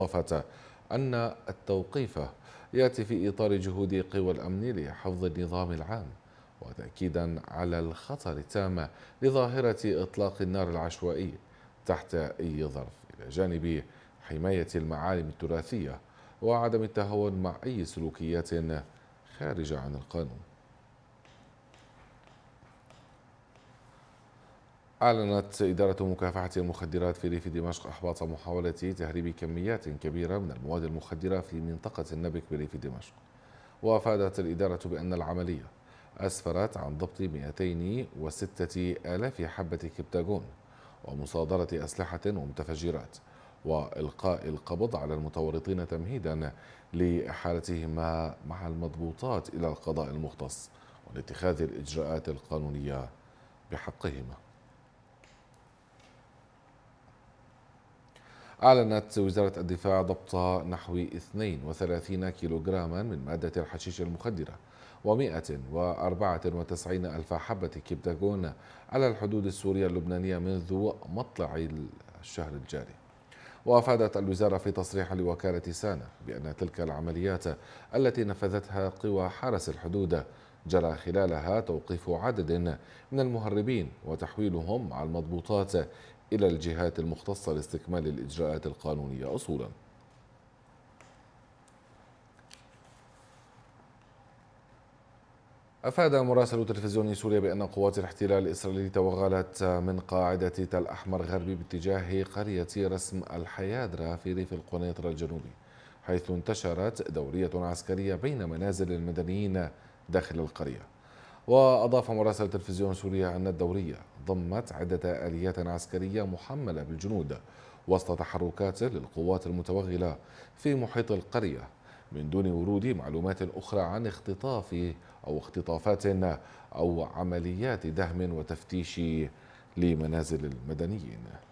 أضافت أن التوقيف يأتي في إطار جهود قوى الأمن لحفظ النظام العام، وتأكيدا على الخطر التام لظاهرة إطلاق النار العشوائي تحت أي ظرف، إلى جانب حماية المعالم التراثية وعدم التهاون مع أي سلوكيات خارجة عن القانون. أعلنت إدارة مكافحة المخدرات في ريف دمشق إحباط محاولة تهريب كميات كبيرة من المواد المخدرة في منطقة النبك بريف دمشق. وأفادت الإدارة بأن العملية أسفرت عن ضبط 206 آلاف حبة كبتاغون ومصادرة أسلحة ومتفجرات وإلقاء القبض على المتورطين تمهيدا لإحالتهم مع المضبوطات إلى القضاء المختص ولاتخاذ الإجراءات القانونية بحقهما. أعلنت وزارة الدفاع ضبط نحو 32 كيلوغراما من مادة الحشيش المخدرة و194 ألف حبة كبتاغون على الحدود السورية اللبنانية منذ مطلع الشهر الجاري. وأفادت الوزارة في تصريح لوكالة سانا بأن تلك العمليات التي نفذتها قوى حرس الحدود جرى خلالها توقيف عدد من المهربين وتحويلهم مع المضبوطات إلى الجهات المختصة لاستكمال الإجراءات القانونية أصولا. أفاد مراسل تلفزيون سوريا بأن قوات الاحتلال الإسرائيلي توغلت من قاعدة تل أحمر غربي باتجاه قرية رسم الحيادرة في ريف القنيطرة الجنوبي، حيث انتشرت دورية عسكرية بين منازل المدنيين داخل القرية. وأضاف مراسل تلفزيون سوريا أن الدورية ضمت عدة آليات عسكرية محملة بالجنود وسط تحركات للقوات المتوغلة في محيط القرية من دون ورود معلومات أخرى عن اختطافات أو عمليات دهم وتفتيش لمنازل المدنيين.